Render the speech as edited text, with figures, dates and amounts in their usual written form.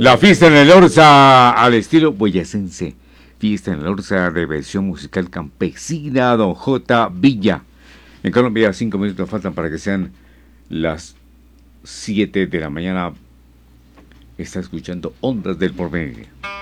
La fiesta en el Orza al estilo boyacense. Fiesta en el Orza de versión musical campesina, Don J. Villa. En Colombia 5 minutos faltan para que sean las 7 de la mañana. Está escuchando Ondas del Porvenir.